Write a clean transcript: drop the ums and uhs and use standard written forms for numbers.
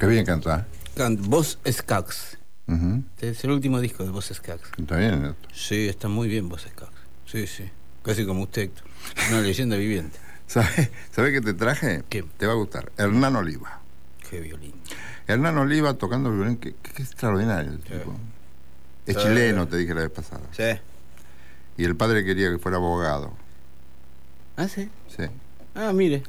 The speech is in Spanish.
Qué bien cantás. Voz Skaggs. Este es el último disco de Voz Skaggs. Está bien, Héctor. Sí, está muy bien Voz Skaggs. Sí, sí. Casi como usted, Héctor. Una leyenda viviente. ¿Sabes qué te traje? ¿Qué? Te va a gustar. Hernán Oliva. Qué violín. Hernán Oliva tocando el violín. Qué extraordinario el tipo. Es chileno, te dije la vez pasada. Sí. Y el padre quería que fuera abogado. ¿Ah, sí? Sí. Ah, mire.